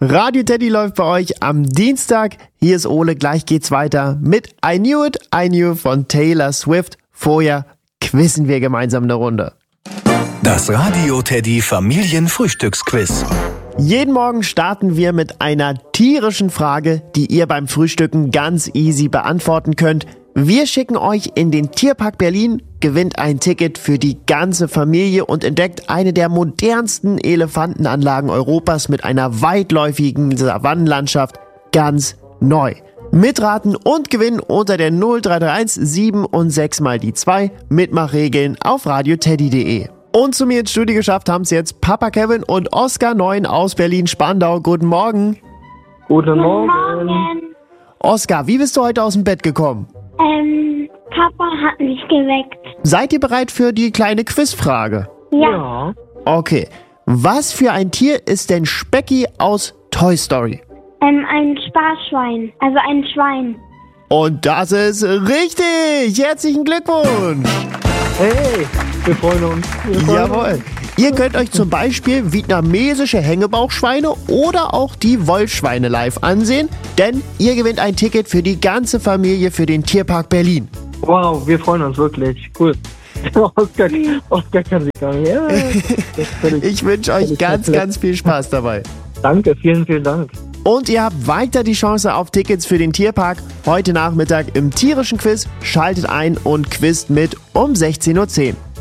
Radio Teddy läuft bei euch am Dienstag. Hier ist Ole, gleich geht's weiter mit I Knew It, I Knew von Taylor Swift. Vorher quizzen wir gemeinsam eine Runde. Das Radio Teddy Familienfrühstücksquiz. Jeden Morgen starten wir mit einer tierischen Frage, die ihr beim Frühstücken ganz easy beantworten könnt. Wir schicken euch in den Tierpark Berlin, gewinnt ein Ticket für die ganze Familie und entdeckt eine der modernsten Elefantenanlagen Europas mit einer weitläufigen Savannenlandschaft ganz neu. Mitraten und gewinnen unter der 0331 7 und 6 mal die 2. Mitmachregeln auf radioteddy.de. Und zu mir ins Studio geschafft haben es jetzt Papa Kevin und Oskar 9 aus Berlin-Spandau. Guten Morgen. Guten Morgen. Oskar, wie bist du heute aus dem Bett gekommen? Papa hat mich geweckt. Seid ihr bereit für die kleine Quizfrage? Ja. Okay. Was für ein Tier ist denn Specky aus Toy Story? Ein Sparschwein. Also ein Schwein. Und das ist richtig! Herzlichen Glückwunsch! Hey, wir freuen uns. Jawohl. Ihr könnt euch zum Beispiel vietnamesische Hängebauchschweine oder auch die Wollschweine live ansehen, denn ihr gewinnt ein Ticket für die ganze Familie für den Tierpark Berlin. Wow, wir freuen uns wirklich. Cool. Oskar kann sich gar nicht. Ja, ich wünsche euch ganz viel Spaß dabei. Danke, vielen Dank. Und ihr habt weiter die Chance auf Tickets für den Tierpark. Heute Nachmittag im tierischen Quiz. Schaltet ein und quizt mit um 16:10 Uhr.